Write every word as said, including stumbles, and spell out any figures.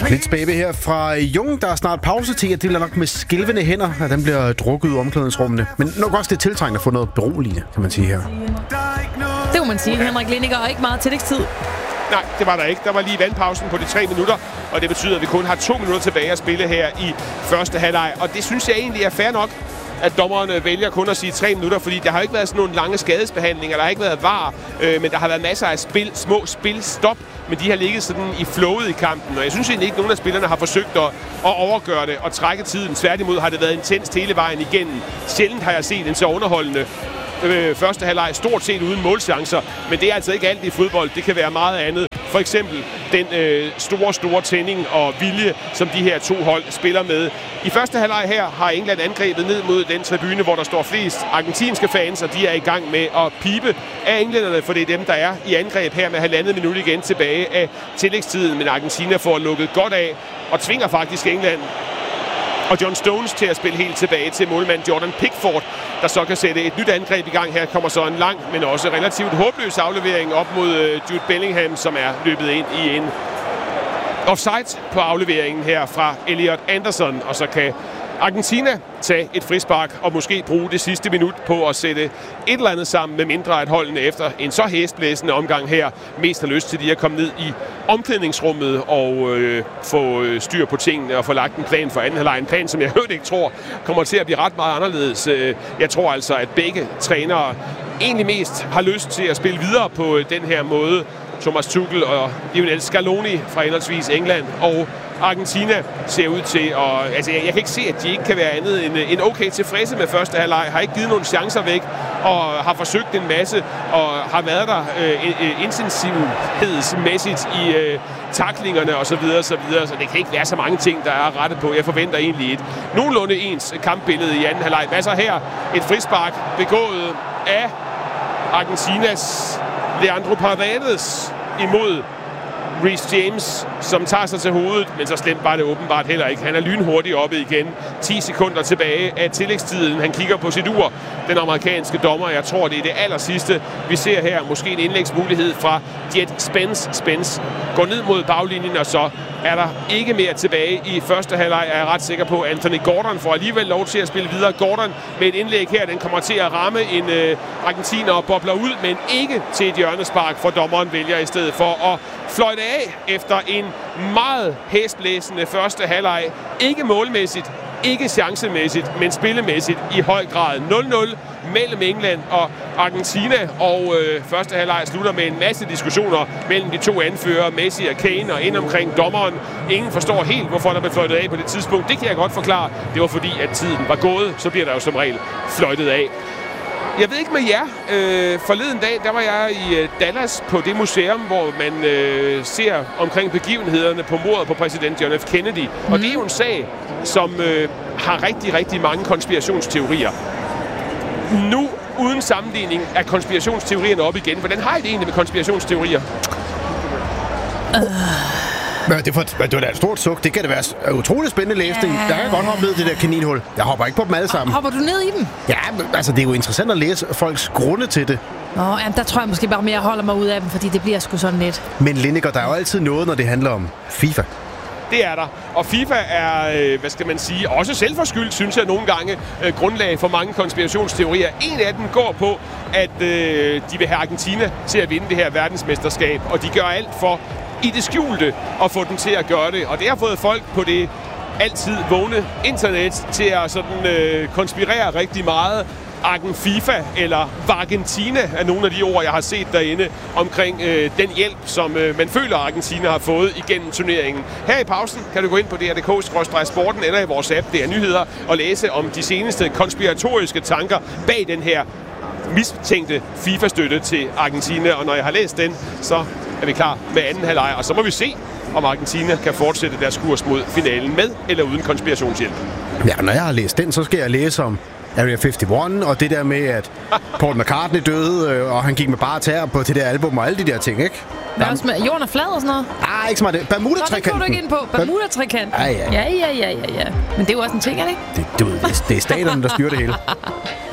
Blitz Baby her fra Jung. Der er snart pause til, at det bliver nok med skælvende hænder, at den bliver drukket ud i omklædningsrummene. Men nok også det tiltrængende at få noget beroligende, kan man sige her. Det må man sige. Henrik Lindiger har ikke meget tillægstid. Nej, det var der ikke. Der var lige vandpausen på de tre minutter, og det betyder, at vi kun har to minutter tilbage at spille her i første halvleg. Og det synes jeg egentlig er fair nok, at dommerne vælger kun at sige tre minutter, fordi der har ikke været sådan nogle lange skadesbehandlinger, der har ikke været var, øh, men der har været masser af spil, små spilstop, men de har ligget sådan i flowet i kampen, og jeg synes egentlig ikke, at nogen af spillerne har forsøgt at, at overgøre det og trække tiden. Tværtimod har det været intenst hele vejen igennem. Sjældent har jeg set en så underholdende øh, første halvleg, stort set uden målchancer, men det er altså ikke alt i fodbold. Det kan være meget andet. For eksempel den øh, store, store tænding og vilje, som de her to hold spiller med. I første halvleg her har England angrebet ned mod den tribune, hvor der står flest argentinske fans, og de er i gang med at pibe af englænderne, for det er dem, der er i angreb her med halvandet minut igen tilbage af tillægstiden. Men Argentina får lukket godt af og tvinger faktisk England og John Stones til at spille helt tilbage til målmand Jordan Pickford, der så kan sætte et nyt angreb i gang. Her kommer så en lang, men også relativt håbløs aflevering op mod Jude Bellingham, som er løbet ind i en offside på afleveringen her fra Elliot Anderson, og så kan Argentina tage et frispark og måske bruge det sidste minut på at sætte et eller andet sammen, med mindre at holdene efter en så hæsblæsende omgang her mest har lyst til lige at komme ned i omklædningsrummet og øh, få styr på tingene og få lagt en plan for anden halvleg. En plan, som jeg hørt ikke tror kommer til at blive ret meget anderledes. Jeg tror altså, at begge trænere egentlig mest har lyst til at spille videre på den her måde. Thomas Tuchel og Lionel Scaloni fra henholdsvis England og Argentina ser ud til at... Altså, jeg, jeg kan ikke se, at de ikke kan være andet end, end okay tilfredse med første halvleg. Har ikke givet nogen chancer væk, og har forsøgt en masse, og har været der øh, intensivhedsmæssigt i øh, taklingerne osv. Så, videre, så det kan ikke være så mange ting, der er rettet på. Jeg forventer egentlig et nogenlunde ens kampbillede i anden halvleg. Hvad så her? Et frispark begået af Argentinas Leandro Paredes imod Reece James, som tager sig til hovedet, men så slemt var det åbenbart heller ikke. Han er lynhurtigt oppe igen. ti sekunder tilbage af tillægstiden. Han kigger på sit ur, den amerikanske dommer. Jeg tror, det er det aller sidste, vi ser her. Måske en indlægsmulighed fra Jet Spence. Spence går ned mod baglinjen, og så er der ikke mere tilbage i første halvleg. Er jeg ret sikker på, Anthony Gordon får alligevel lov til at spille videre. Gordon med et indlæg her, den kommer til at ramme en øh, argentiner og bobler ud, men ikke til et hjørnespark, for dommeren vælger i stedet for at fløjte af efter en meget hæsblæsende første halvleg. Ikke målmæssigt, ikke chancemæssigt, men spillemæssigt i høj grad. nul nul mellem England og Argentina, og øh, første halvleg slutter med en masse diskussioner mellem de to anførere, Messi og Kane, og ind omkring dommeren. Ingen forstår helt, hvorfor der blev fløjtet af på det tidspunkt. Det kan jeg godt forklare. Det var fordi, at tiden var gået. Så bliver der jo som regel fløjtet af. Jeg ved ikke med jer. Øh, forleden dag, der var jeg i øh, Dallas på det museum, hvor man øh, ser omkring begivenhederne på mordet på præsident John F. Kennedy. Mm. Og det er jo en sag, som øh, har rigtig, rigtig mange konspirationsteorier. Nu, uden sammenligning, er konspirationsteorierne op igen. Hvordan har I det egentlig med konspirationsteorier? Uh. Men det, for, det var da et stort suk. Det kan da være utroligt spændende læsning. Yeah. Jeg kan godt hoppe ned i det der kaninhul. Jeg hopper ikke på dem alle sammen. Hopper du ned i dem? Ja, altså det er jo interessant at læse folks grunde til det. Nå, jamen, der tror jeg måske bare mere, at jeg holder mig ud af dem, fordi det bliver sgu sådan lidt. Men Lindiger, der er jo altid noget, når det handler om FIFA. Det er der. Og FIFA er, hvad skal man sige, også selvforskyldt, synes jeg nogle gange, grundlag for mange konspirationsteorier. En af dem går på, at øh, de vil have Argentina til at vinde det her verdensmesterskab, og de gør alt for i det skjulte at få dem til at gøre det. Og det har fået folk på det altid vågne internet til at sådan, øh, konspirere rigtig meget. Argen FIFA eller Argentina er nogle af de ord, jeg har set derinde omkring øh, den hjælp, som øh, man føler, Argentina har fået igennem turneringen. Her i pausen kan du gå ind på D R punktum d k skråstreg sporten eller i vores app, det er nyheder, og læse om de seneste konspiratoriske tanker bag den her mistænkte FIFA-støtte til Argentina. Og når jeg har læst den, så er vi klar med anden halvleg, og så må vi se, om Argentina kan fortsætte deres kurs mod finalen med eller uden konspirationshjælp. Ja, når jeg har læst den, så skal jeg læse om Area femoghalvfems, og det der med, at Paul McCartney døde, og han gik med bare tæer på til det album og alle de der ting, ikke? Hvad også med jorden er flad og sådan noget? Ah, ikke så meget det. Bermuda-trekanten. Nå, det går du ikke ind på. Bermuda-trekanten. Ja, ja. Ja, ja, ja, ja, ja. Men det er jo også en ting, er det ikke? Det, det, det er staterne, der styrer det hele.